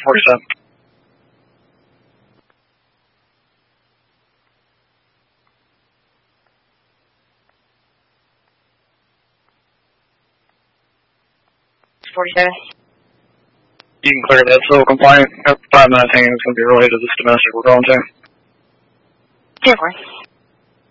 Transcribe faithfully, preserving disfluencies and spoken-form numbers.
forty-seven. forty-seven. You can clear that civil complaint. Five minutes hanging is going to be related to this domestic we're going to. ten four.